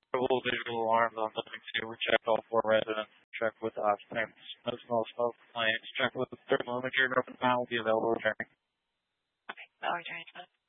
Portable visual alarms on building 2. We checked all 4 residents. Checked with the occupants. No smell of smoke complaints. Checked with the thermal imager. An open panel will be available during. Okay, I'll return to that.